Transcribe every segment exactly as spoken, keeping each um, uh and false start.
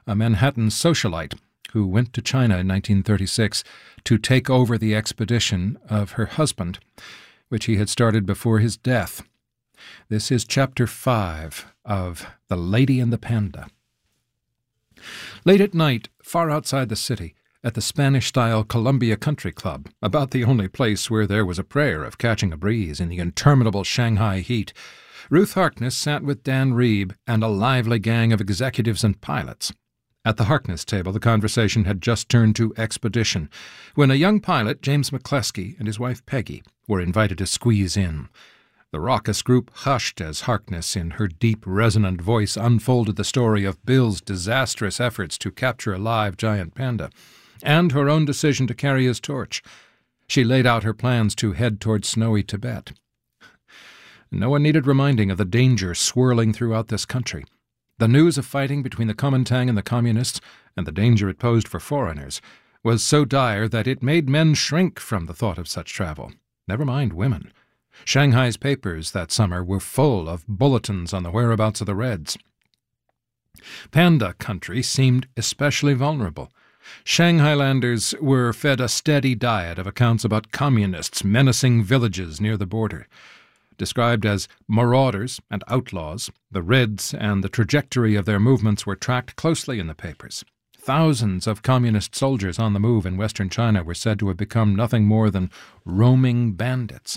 a Manhattan socialite who went to China in nineteen thirty-six to take over the expedition of her husband, which he had started before his death. This is Chapter five of The Lady and the Panda. Late at night, far outside the city, at the Spanish-style Columbia Country Club, about the only place where there was a prayer of catching a breeze in the interminable Shanghai heat, Ruth Harkness sat with Dan Reeb and a lively gang of executives and pilots. At the Harkness table, the conversation had just turned to expedition, when a young pilot, James McCleskey, and his wife Peggy were invited to squeeze in. The raucous group hushed as Harkness, in her deep, resonant voice, unfolded the story of Bill's disastrous efforts to capture a live giant panda, and her own decision to carry his torch. She laid out her plans to head toward snowy Tibet. No one needed reminding of the danger swirling throughout this country. The news of fighting between the Kuomintang and the Communists, and the danger it posed for foreigners, was so dire that it made men shrink from the thought of such travel, never mind women. Shanghai's papers that summer were full of bulletins on the whereabouts of the Reds. Panda country seemed especially vulnerable. Shanghailanders were fed a steady diet of accounts about communists menacing villages near the border. Described as marauders and outlaws, the Reds and the trajectory of their movements were tracked closely in the papers. Thousands of communist soldiers on the move in western China were said to have become nothing more than roaming bandits.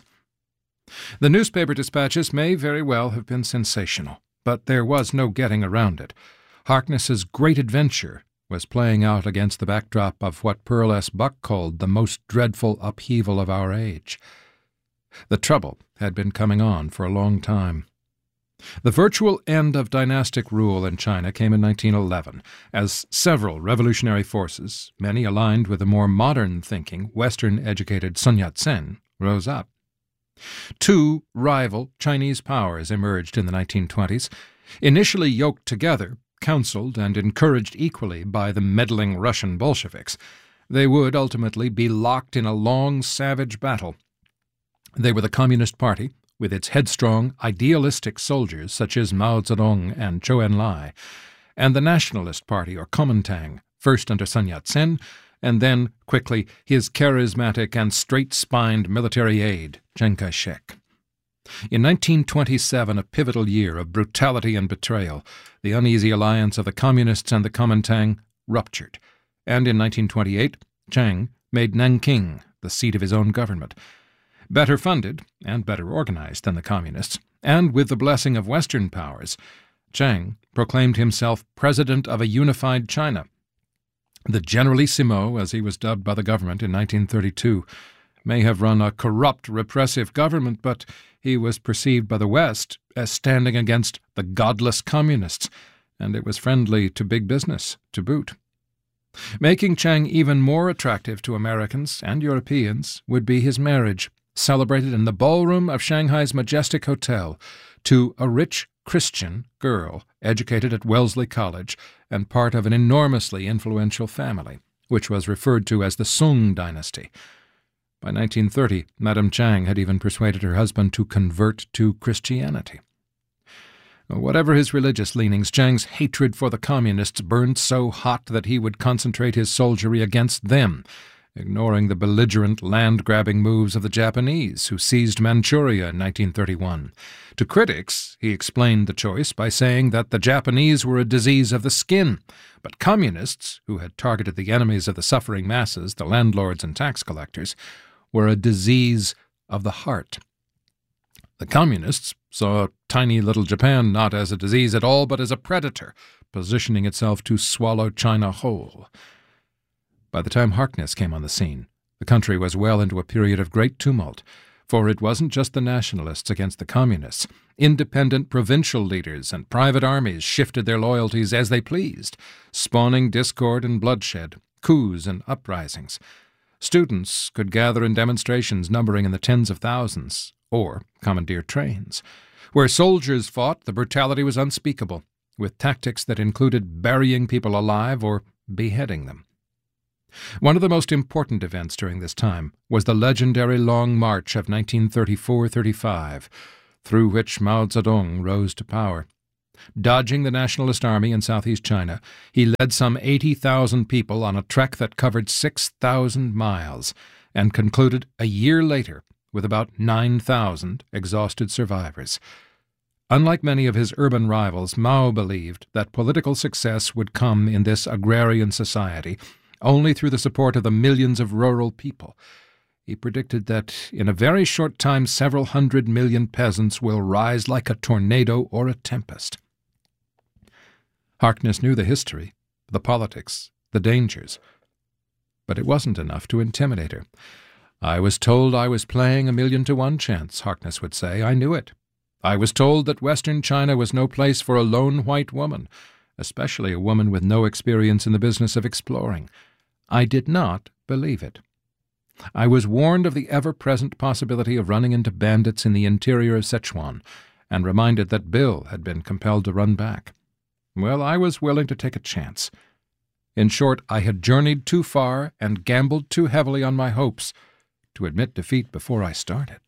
The newspaper dispatches may very well have been sensational, but there was no getting around it. Harkness's great adventure was playing out against the backdrop of what Pearl S. Buck called the most dreadful upheaval of our age. The trouble had been coming on for a long time. The virtual end of dynastic rule in China came in nineteen eleven, as several revolutionary forces, many aligned with the more modern-thinking, Western-educated Sun Yat-sen, rose up. Two rival Chinese powers emerged in the nineteen twenties, initially yoked together, counseled and encouraged equally by the meddling Russian Bolsheviks. They would ultimately be locked in a long, savage battle. They were the Communist Party, with its headstrong, idealistic soldiers such as Mao Zedong and Zhou Enlai, and the Nationalist Party, or Kuomintang, first under Sun Yat-sen, and then, quickly, his charismatic and straight-spined military aide, Chiang Kai-shek. In nineteen twenty-seven, a pivotal year of brutality and betrayal, the uneasy alliance of the Communists and the Kuomintang ruptured, and in nineteen twenty-eight, Chiang made Nanking the seat of his own government. Better funded and better organized than the Communists, and with the blessing of Western powers, Chiang proclaimed himself President of a unified China. The Generalissimo, as he was dubbed by the government in nineteen thirty-two, may have run a corrupt, repressive government, but he was perceived by the West as standing against the godless Communists, and it was friendly to big business, to boot. Making Chiang even more attractive to Americans and Europeans would be his marriage, celebrated in the ballroom of Shanghai's Majestic Hotel, to a rich Christian girl educated at Wellesley College and part of an enormously influential family, which was referred to as the Sung dynasty. By nineteen thirty, Madame Chiang had even persuaded her husband to convert to Christianity. Whatever his religious leanings, Chiang's hatred for the Communists burned so hot that he would concentrate his soldiery against them, ignoring the belligerent land-grabbing moves of the Japanese, who seized Manchuria in nineteen thirty-one. To critics, he explained the choice by saying that the Japanese were a disease of the skin, but Communists, who had targeted the enemies of the suffering masses, the landlords and tax collectors, were a disease of the heart. The Communists saw tiny little Japan not as a disease at all, but as a predator, positioning itself to swallow China whole. By the time Harkness came on the scene, the country was well into a period of great tumult, for it wasn't just the nationalists against the communists. Independent provincial leaders and private armies shifted their loyalties as they pleased, spawning discord and bloodshed, coups and uprisings. Students could gather in demonstrations numbering in the tens of thousands, or commandeer trains. Where soldiers fought, the brutality was unspeakable, with tactics that included burying people alive or beheading them. One of the most important events during this time was the legendary Long March of nineteen thirty-four thirty-five, through which Mao Zedong rose to power. Dodging the Nationalist Army in southeast China, he led some eighty thousand people on a trek that covered six thousand miles and concluded a year later with about nine thousand exhausted survivors. Unlike many of his urban rivals, Mao believed that political success would come in this agrarian society only through the support of the millions of rural people. He predicted that in a very short time several hundred million peasants will rise like a tornado or a tempest. Harkness knew the history, the politics, the dangers, but it wasn't enough to intimidate her. "I was told I was playing a million to one chance," Harkness would say. "I knew it. I was told that Western China was no place for a lone white woman, especially a woman with no experience in the business of exploring. I did not believe it. I was warned of the ever-present possibility of running into bandits in the interior of Sichuan, and reminded that Bill had been compelled to run back. Well, I was willing to take a chance. In short, I had journeyed too far and gambled too heavily on my hopes to admit defeat before I started."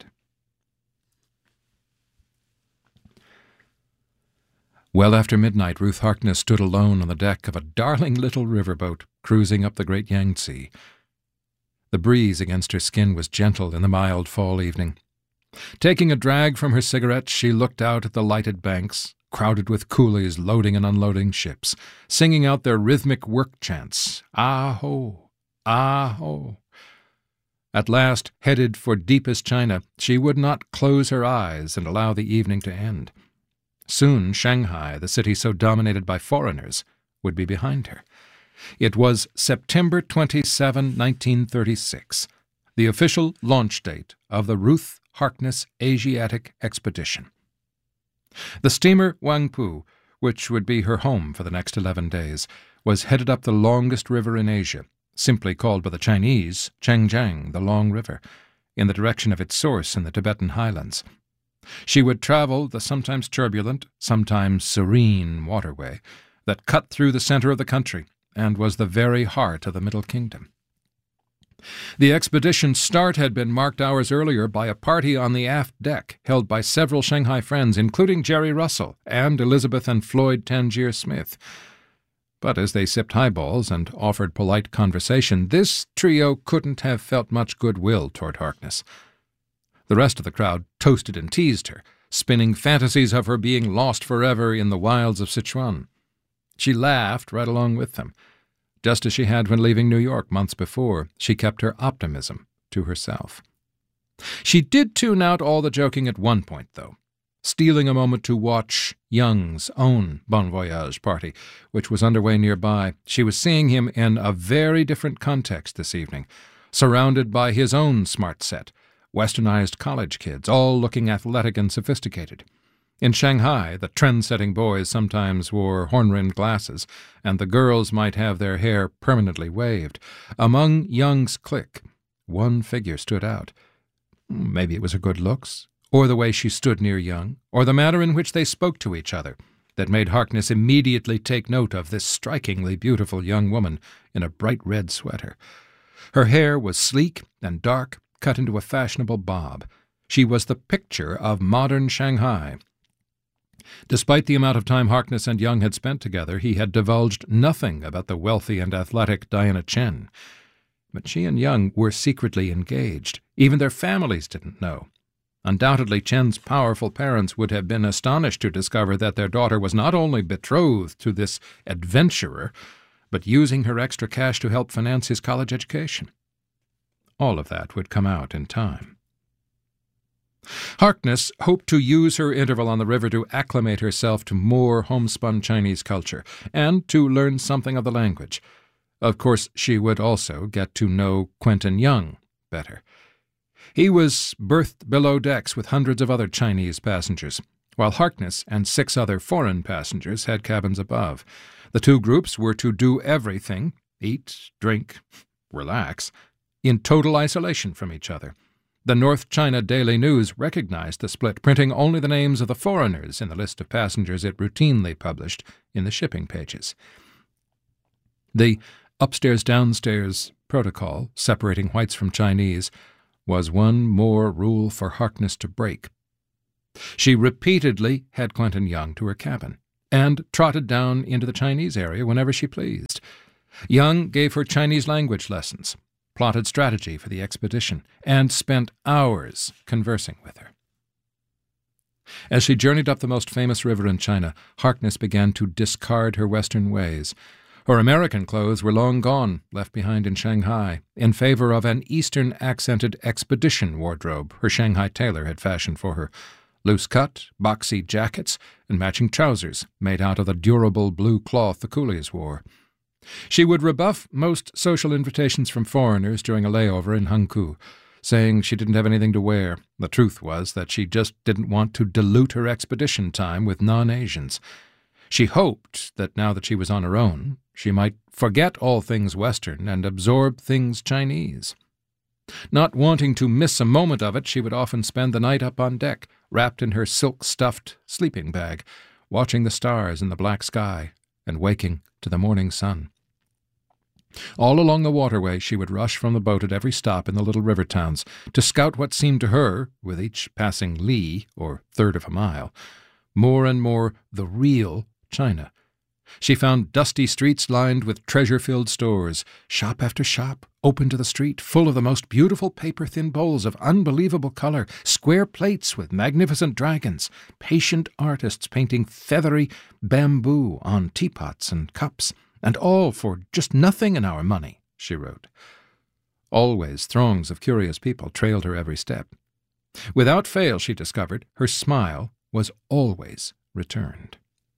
Well after midnight, Ruth Harkness stood alone on the deck of a darling little riverboat cruising up the great Yangtze. The breeze against her skin was gentle in the mild fall evening. Taking a drag from her cigarette, she looked out at the lighted banks, crowded with coolies loading and unloading ships, singing out their rhythmic work chants, "Ah-ho! Ah-ho!" At last, headed for deepest China, she would not close her eyes and allow the evening to end. Soon Shanghai, the city so dominated by foreigners, would be behind her. It was September twenty-seventh, nineteen thirty-six, the official launch date of the Ruth Harkness Asiatic Expedition. The steamer Wangpu, which would be her home for the next eleven days, was headed up the longest river in Asia, simply called by the Chinese Changjiang, the Long River, in the direction of its source in the Tibetan highlands. She would travel the sometimes turbulent, sometimes serene waterway that cut through the center of the country and was the very heart of the Middle Kingdom. The expedition's start had been marked hours earlier by a party on the aft deck held by several Shanghai friends, including Jerry Russell and Elizabeth and Floyd Tangier Smith. But as they sipped highballs and offered polite conversation, this trio couldn't have felt much goodwill toward Harkness. The rest of the crowd toasted and teased her, spinning fantasies of her being lost forever in the wilds of Sichuan. She laughed right along with them. Just as she had when leaving New York months before, she kept her optimism to herself. She did tune out all the joking at one point, though, stealing a moment to watch Young's own Bon Voyage party, which was underway nearby. She was seeing him in a very different context this evening, surrounded by his own smart set, westernized college kids, all looking athletic and sophisticated. In Shanghai, the trend-setting boys sometimes wore horn-rimmed glasses, and the girls might have their hair permanently waved. Among Young's clique, one figure stood out. Maybe it was her good looks, or the way she stood near Young, or the manner in which they spoke to each other, that made Harkness immediately take note of this strikingly beautiful young woman in a bright red sweater. Her hair was sleek and dark, cut into a fashionable bob. She was the picture of modern Shanghai. Despite the amount of time Harkness and Young had spent together, he had divulged nothing about the wealthy and athletic Diana Chen. But she and Young were secretly engaged. Even their families didn't know. Undoubtedly, Chen's powerful parents would have been astonished to discover that their daughter was not only betrothed to this adventurer, but using her extra cash to help finance his college education. All of that would come out in time. Harkness hoped to use her interval on the river to acclimate herself to more homespun Chinese culture and to learn something of the language. Of course, she would also get to know Quentin Young better. He was berthed below decks with hundreds of other Chinese passengers, while Harkness and six other foreign passengers had cabins above. The two groups were to do everything, eat, drink, relax, in total isolation from each other. The North China Daily News recognized the split, printing only the names of the foreigners in the list of passengers it routinely published in the shipping pages. The upstairs-downstairs protocol, separating whites from Chinese, was one more rule for Harkness to break. She repeatedly had Quentin Young to her cabin, and trotted down into the Chinese area whenever she pleased. Young gave her Chinese language lessons, plotted strategy for the expedition, and spent hours conversing with her. As she journeyed up the most famous river in China, Harkness began to discard her Western ways. Her American clothes were long gone, left behind in Shanghai, in favor of an Eastern-accented expedition wardrobe her Shanghai tailor had fashioned for her. Loose-cut, boxy jackets and matching trousers made out of the durable blue cloth the coolies wore. She would rebuff most social invitations from foreigners during a layover in Hankou, saying she didn't have anything to wear. The truth was that she just didn't want to dilute her expedition time with non-Asians. She hoped that now that she was on her own, she might forget all things Western and absorb things Chinese. Not wanting to miss a moment of it, she would often spend the night up on deck, wrapped in her silk-stuffed sleeping bag, watching the stars in the black sky and waking to the morning sun. All along the waterway she would rush from the boat at every stop in the little river towns to scout what seemed to her, with each passing li, or third of a mile, more and more the real China. She found dusty streets lined with treasure-filled stores, shop after shop, open to the street, full of the most beautiful paper-thin bowls of unbelievable color, square plates with magnificent dragons, patient artists painting feathery bamboo on teapots and cups, and all for just nothing in our money, she wrote. Always throngs of curious people trailed her every step. Without fail, she discovered, her smile was always returned.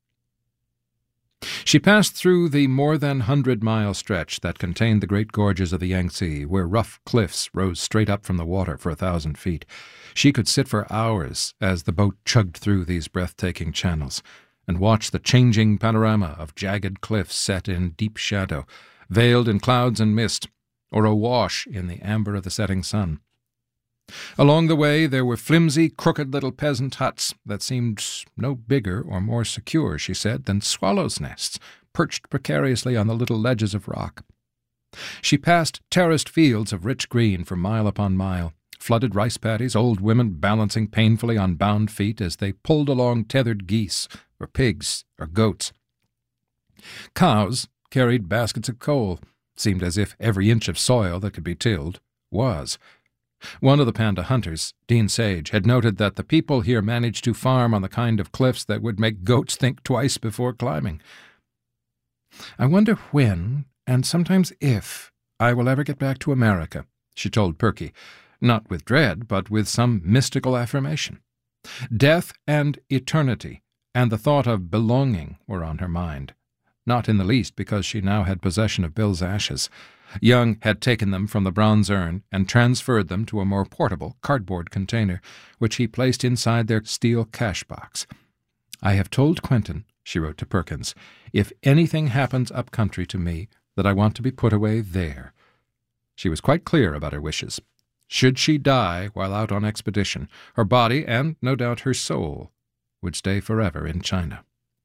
She passed through the more than hundred-mile stretch that contained the great gorges of the Yangtze, where rough cliffs rose straight up from the water for a thousand feet. She could sit for hours as the boat chugged through these breathtaking channels, and watch the changing panorama of jagged cliffs set in deep shadow, veiled in clouds and mist, or awash in the amber of the setting sun. Along the way there were flimsy, crooked little peasant huts that seemed no bigger or more secure, she said, than swallows' nests, perched precariously on the little ledges of rock. She passed terraced fields of rich green for mile upon mile, flooded rice paddies, old women balancing painfully on bound feet as they pulled along tethered geese or pigs or goats. Cows carried baskets of coal. Seemed as if every inch of soil that could be tilled was. One of the panda hunters, Dean Sage, had noted that the people here managed to farm on the kind of cliffs that would make goats think twice before climbing. "I wonder when, and sometimes if, I will ever get back to America," she told Perky, not with dread, but with some mystical affirmation. Death and eternity and the thought of belonging were on her mind, not in the least because she now had possession of Bill's ashes. Young had taken them from the bronze urn and transferred them to a more portable cardboard container, which he placed inside their steel cash box. "I have told Quentin," she wrote to Perkins, "if anything happens up country to me, that I want to be put away there." She was quite clear about her wishes. Should she die while out on expedition, her body, and no doubt her soul, would stay forever in China.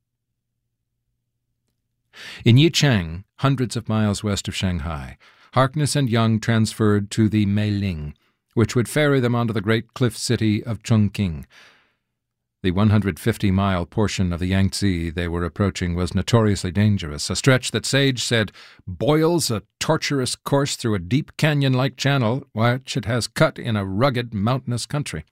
In Yicheng, hundreds of miles west of Shanghai, Harkness and Young transferred to the Meiling, which would ferry them onto the great cliff city of Chongqing. The one hundred fifty mile portion of the Yangtze they were approaching was notoriously dangerous, a stretch that Sage said boils a tortuous course through a deep canyon-like channel which it has cut in a rugged, mountainous country.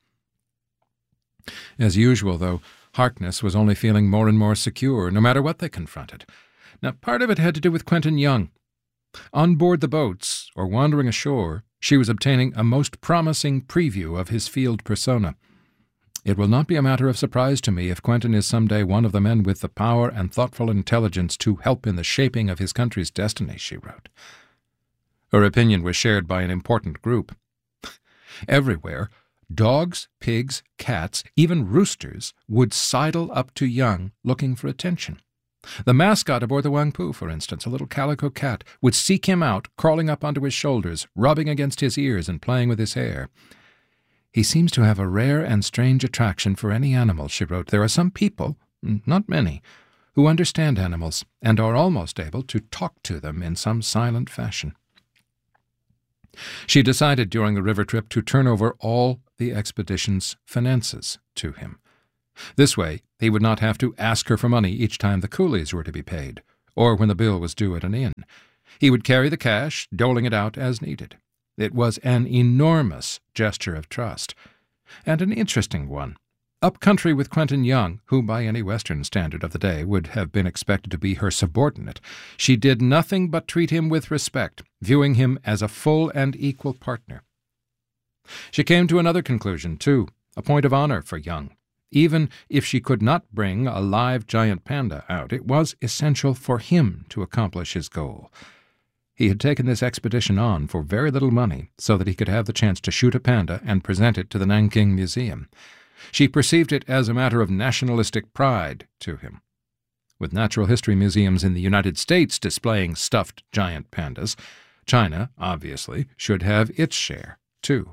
As usual, though, Harkness was only feeling more and more secure, no matter what they confronted. Now, part of it had to do with Quentin Young. On board the boats, or wandering ashore, she was obtaining a most promising preview of his field persona. "It will not be a matter of surprise to me if Quentin is some day one of the men with the power and thoughtful intelligence to help in the shaping of his country's destiny," she wrote. Her opinion was shared by an important group. Everywhere, dogs, pigs, cats, even roosters would sidle up to Young looking for attention. The mascot aboard the Wangpu, for instance, a little calico cat, would seek him out, crawling up onto his shoulders, rubbing against his ears and playing with his hair. "He seems to have a rare and strange attraction for any animal," she wrote. "There are some people, not many, who understand animals and are almost able to talk to them in some silent fashion." She decided during the river trip to turn over all the expedition's finances to him. This way, he would not have to ask her for money each time the coolies were to be paid, or when the bill was due at an inn. He would carry the cash, doling it out as needed. It was an enormous gesture of trust, and an interesting one. Up country with Quentin Young, who by any Western standard of the day would have been expected to be her subordinate, she did nothing but treat him with respect, viewing him as a full and equal partner. She came to another conclusion, too, a point of honor for Young. Even if she could not bring a live giant panda out, it was essential for him to accomplish his goal. He had taken this expedition on for very little money so that he could have the chance to shoot a panda and present it to the Nanking Museum. She perceived it as a matter of nationalistic pride to him. With natural history museums in the United States displaying stuffed giant pandas, China, obviously, should have its share, too.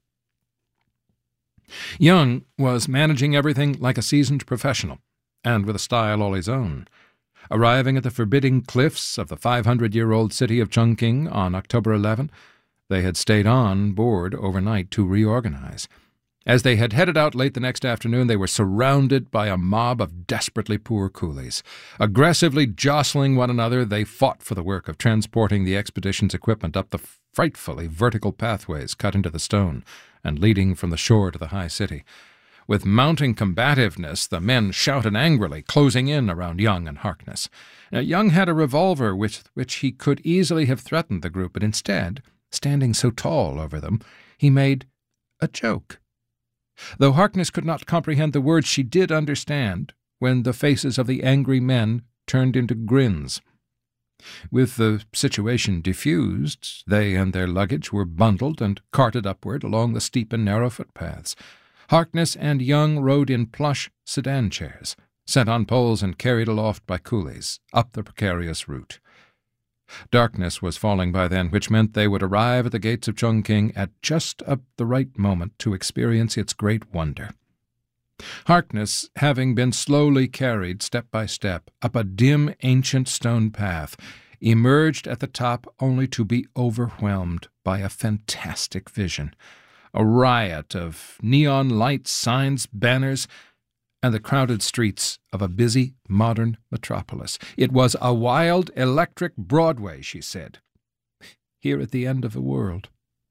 Young was managing everything like a seasoned professional, and with a style all his own. Arriving at the forbidding cliffs of the five hundred year old city of Chungking on October eleventh, they had stayed on board overnight to reorganize. As they had headed out late the next afternoon, they were surrounded by a mob of desperately poor coolies. Aggressively jostling one another, they fought for the work of transporting the expedition's equipment up the frightfully vertical pathways cut into the stone and leading from the shore to the high city. With mounting combativeness, the men shouted angrily, closing in around Young and Harkness. Now, Young had a revolver with which he could easily have threatened the group, but instead, standing so tall over them, he made a joke. Though Harkness could not comprehend the words, she did understand when the faces of the angry men turned into grins. With the situation diffused, they and their luggage were bundled and carted upward along the steep and narrow footpaths. Harkness and Young rode in plush sedan chairs, set on poles and carried aloft by coolies, up the precarious route. Darkness was falling by then, which meant they would arrive at the gates of Chungking at just up the right moment to experience its great wonder. Harkness, having been slowly carried step by step up a dim ancient stone path, emerged at the top only to be overwhelmed by a fantastic vision. A riot of neon lights, signs, banners, and the crowded streets of a busy, modern metropolis. It was a wild, electric Broadway, she said, here at the end of the world.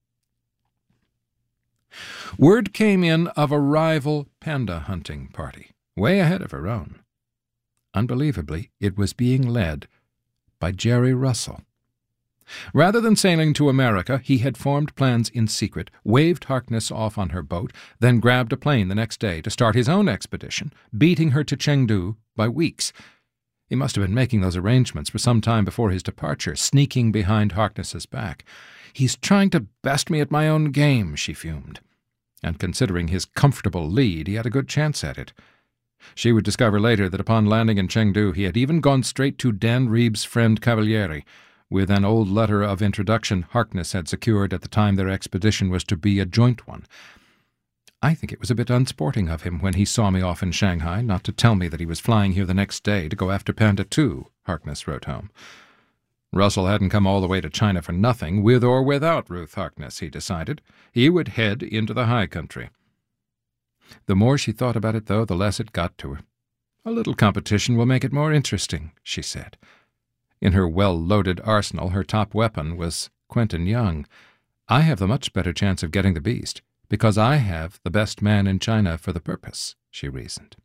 Word came in of a rival panda hunting party, way ahead of her own. Unbelievably, it was being led by Jerry Russell. Rather than sailing to America, he had formed plans in secret, waved Harkness off on her boat, then grabbed a plane the next day to start his own expedition, beating her to Chengdu by weeks. He must have been making those arrangements for some time before his departure, sneaking behind Harkness's back. "He's trying to best me at my own game," she fumed. And considering his comfortable lead, he had a good chance at it. She would discover later that upon landing in Chengdu, he had even gone straight to Dan Reeves' friend Cavalieri, with an old letter of introduction Harkness had secured at the time their expedition was to be a joint one. "I think it was a bit unsporting of him when he saw me off in Shanghai not to tell me that he was flying here the next day to go after Panda two, Harkness wrote home. Russell hadn't come all the way to China for nothing, with or without Ruth Harkness, he decided. He would head into the high country. The more she thought about it, though, the less it got to her. "A little competition will make it more interesting," she said. In her well-loaded arsenal, her top weapon was Quentin Young. "I have the much better chance of getting the beast, because I have the best man in China for the purpose," she reasoned.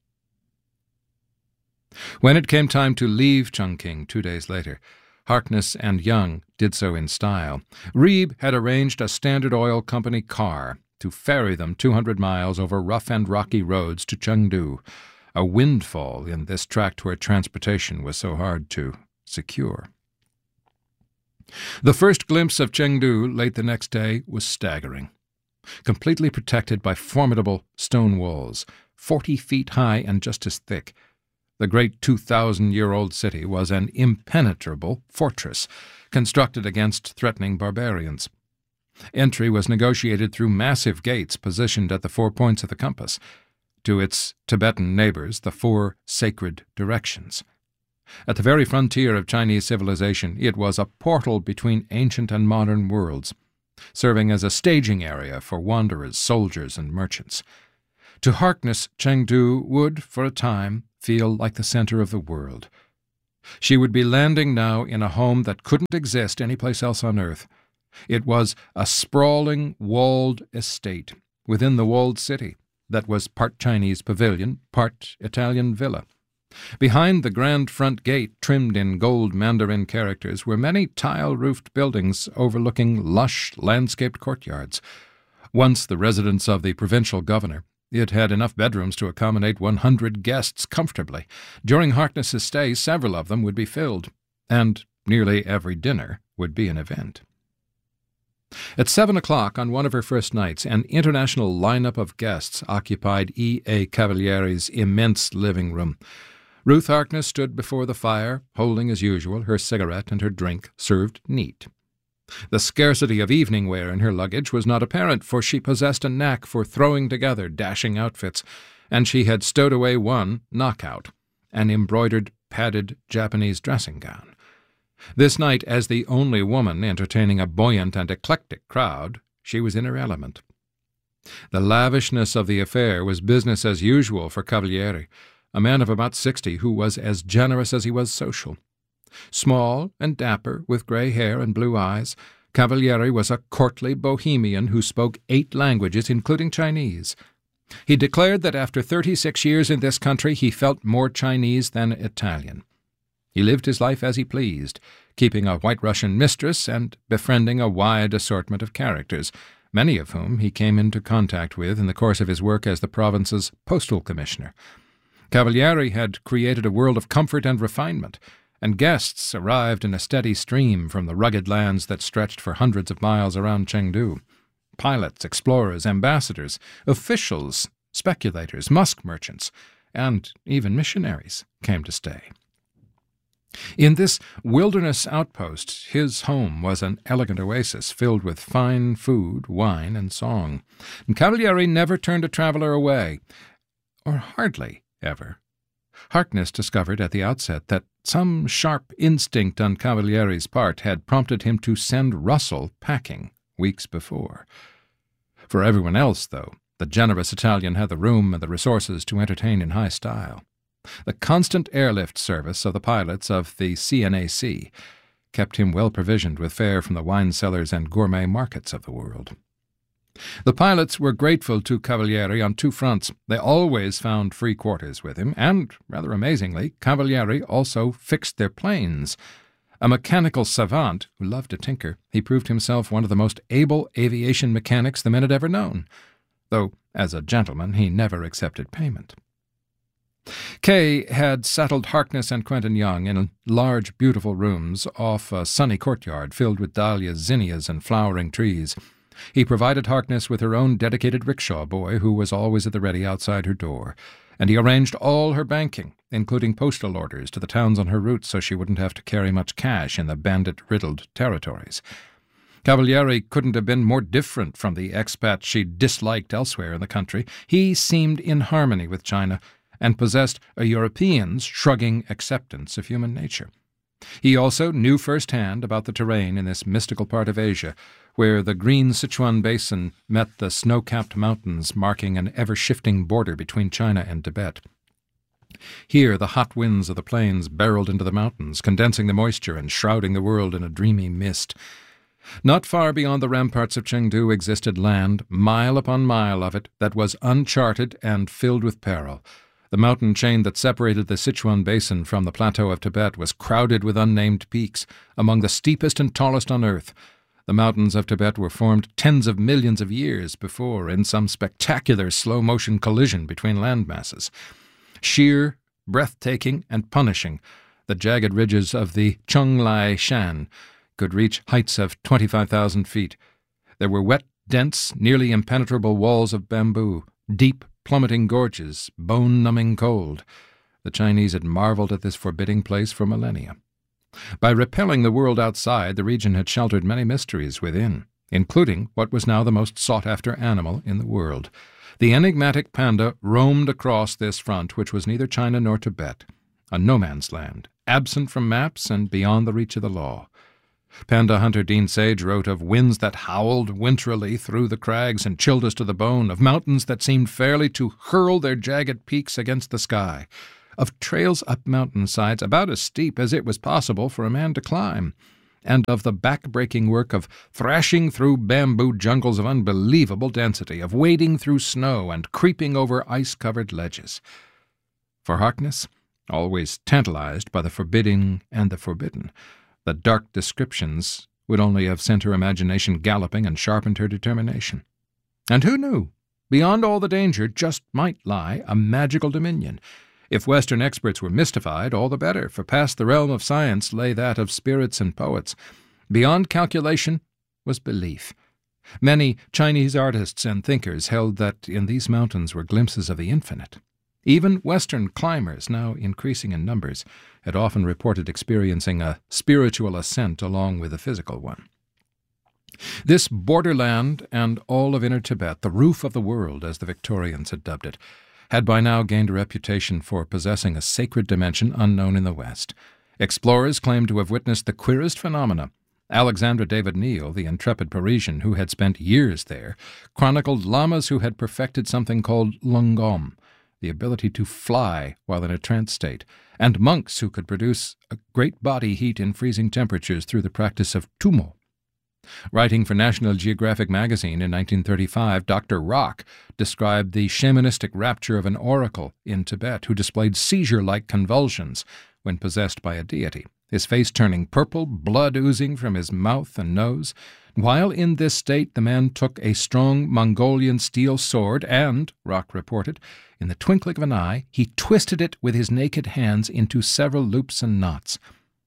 When it came time to leave Chungking two days later, Harkness and Young did so in style. Reeb had arranged a Standard Oil Company car to ferry them two hundred miles over rough and rocky roads to Chengdu, a windfall in this tract where transportation was so hard to secure. The first glimpse of Chengdu late the next day was staggering. Completely protected by formidable stone walls, forty feet high and just as thick, the great two thousand year old city was an impenetrable fortress, constructed against threatening barbarians. Entry was negotiated through massive gates positioned at the four points of the compass, to its Tibetan neighbors the four sacred directions. At the very frontier of Chinese civilization, it was a portal between ancient and modern worlds, serving as a staging area for wanderers, soldiers, and merchants. To Harkness, Chengdu would, for a time, feel like the center of the world. She would be landing now in a home that couldn't exist anyplace else on earth. It was a sprawling, walled estate within the walled city that was part Chinese pavilion, part Italian villa. Behind the grand front gate, trimmed in gold Mandarin characters, were many tile-roofed buildings overlooking lush, landscaped courtyards. Once the residence of the provincial governor, it had enough bedrooms to accommodate one hundred guests comfortably. During Harkness's stay, several of them would be filled, and nearly every dinner would be an event. At seven o'clock on one of her first nights, an international lineup of guests occupied E. A. Cavalieri's immense living room. Ruth Harkness stood before the fire, holding, as usual, her cigarette and her drink served neat. The scarcity of evening wear in her luggage was not apparent, for she possessed a knack for throwing together dashing outfits, and she had stowed away one knockout, an embroidered, padded Japanese dressing gown. This night, as the only woman entertaining a buoyant and eclectic crowd, she was in her element. The lavishness of the affair was business as usual for Cavalieri, a man of about sixty who was as generous as he was social. Small and dapper, with grey hair and blue eyes, Cavalieri was a courtly bohemian who spoke eight languages, including Chinese. He declared that after thirty-six years in this country he felt more Chinese than Italian. He lived his life as he pleased, keeping a White Russian mistress and befriending a wide assortment of characters, many of whom he came into contact with in the course of his work as the province's postal commissioner. Cavalieri had created a world of comfort and refinement, and guests arrived in a steady stream from the rugged lands that stretched for hundreds of miles around Chengdu. Pilots, explorers, ambassadors, officials, speculators, musk merchants, and even missionaries came to stay. In this wilderness outpost, his home was an elegant oasis filled with fine food, wine, and song. And Cavalieri never turned a traveller away, or hardly ever. Harkness discovered at the outset that some sharp instinct on Cavalieri's part had prompted him to send Russell packing weeks before. For everyone else, though, the generous Italian had the room and the resources to entertain in high style. The constant airlift service of the pilots of the C N A C kept him well provisioned with fare from the wine cellars and gourmet markets of the world. The pilots were grateful to Cavalieri on two fronts. They always found free quarters with him, and, rather amazingly, Cavalieri also fixed their planes. A mechanical savant who loved to tinker, he proved himself one of the most able aviation mechanics the men had ever known, though, as a gentleman, he never accepted payment. Kay had settled Harkness and Quentin Young in large, beautiful rooms off a sunny courtyard filled with dahlias, zinnias, and flowering trees. He provided Harkness with her own dedicated rickshaw boy, who was always at the ready outside her door, and he arranged all her banking, including postal orders to the towns on her route, so she wouldn't have to carry much cash in the bandit-riddled territories. Cavalieri couldn't have been more different from the expat she disliked elsewhere in the country. He seemed in harmony with China, and possessed a European's shrugging acceptance of human nature. He also knew firsthand about the terrain in this mystical part of Asia, where the green Sichuan Basin met the snow-capped mountains marking an ever-shifting border between China and Tibet. Here the hot winds of the plains barreled into the mountains, condensing the moisture and shrouding the world in a dreamy mist. Not far beyond the ramparts of Chengdu existed land, mile upon mile of it, that was uncharted and filled with peril. The mountain chain that separated the Sichuan Basin from the plateau of Tibet was crowded with unnamed peaks, among the steepest and tallest on earth. The mountains of Tibet were formed tens of millions of years before in some spectacular slow-motion collision between land masses. Sheer, breathtaking, and punishing, the jagged ridges of the Chonglai Shan could reach heights of twenty-five thousand feet. There were wet, dense, nearly impenetrable walls of bamboo, deep, plummeting gorges, bone-numbing cold. The Chinese had marveled at this forbidding place for millennia. By repelling the world outside, the region had sheltered many mysteries within, including what was now the most sought-after animal in the world. The enigmatic panda roamed across this front, which was neither China nor Tibet, a no-man's land, absent from maps and beyond the reach of the law. Panda hunter Dean Sage wrote of winds that howled winterily through the crags and chilled us to the bone, of mountains that seemed fairly to hurl their jagged peaks against the sky, of trails up mountainsides about as steep as it was possible for a man to climb, and of the back-breaking work of thrashing through bamboo jungles of unbelievable density, of wading through snow and creeping over ice-covered ledges. For Harkness, always tantalized by the forbidding and the forbidden, the dark descriptions would only have sent her imagination galloping and sharpened her determination. And who knew? Beyond all the danger just might lie a magical dominion. If Western experts were mystified, all the better, for past the realm of science lay that of spirits and poets. Beyond calculation was belief. Many Chinese artists and thinkers held that in these mountains were glimpses of the infinite. Even Western climbers, now increasing in numbers, had often reported experiencing a spiritual ascent along with a physical one. This borderland and all of inner Tibet, the roof of the world, as the Victorians had dubbed it, had by now gained a reputation for possessing a sacred dimension unknown in the West. Explorers claimed to have witnessed the queerest phenomena. Alexandra David Neal, the intrepid Parisian who had spent years there, chronicled lamas who had perfected something called lungom, the ability to fly while in a trance state, and monks who could produce a great body heat in freezing temperatures through the practice of tumo. Writing for National Geographic magazine in nineteen thirty-five, Doctor Rock described the shamanistic rapture of an oracle in Tibet who displayed seizure-like convulsions when possessed by a deity, his face turning purple, blood oozing from his mouth and nose. While in this state, the man took a strong Mongolian steel sword and, Rock reported, in the twinkling of an eye, he twisted it with his naked hands into several loops and knots.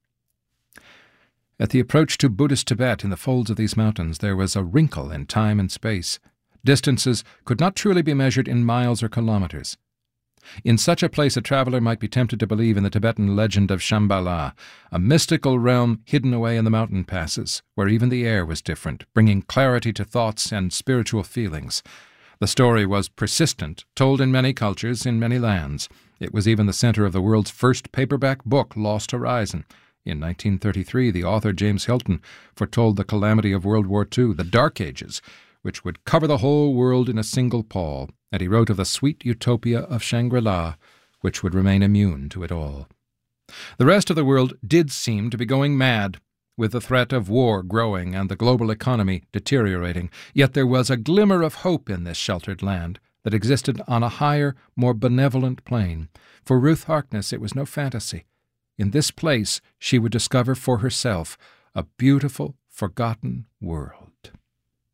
At the approach to Buddhist Tibet in the folds of these mountains, there was a wrinkle in time and space. Distances could not truly be measured in miles or kilometers. In such a place a traveler might be tempted to believe in the Tibetan legend of Shambhala, a mystical realm hidden away in the mountain passes, where even the air was different, bringing clarity to thoughts and spiritual feelings. The story was persistent, told in many cultures, in many lands. It was even the center of the world's first paperback book, Lost Horizon. In nineteen thirty-three, the author James Hilton foretold the calamity of World War Two, the Dark Ages, which would cover the whole world in a single pall, and he wrote of the sweet utopia of Shangri-La, which would remain immune to it all. The rest of the world did seem to be going mad, with the threat of war growing and the global economy deteriorating, yet there was a glimmer of hope in this sheltered land that existed on a higher, more benevolent plane. For Ruth Harkness it was no fantasy. In this place she would discover for herself a beautiful, forgotten world.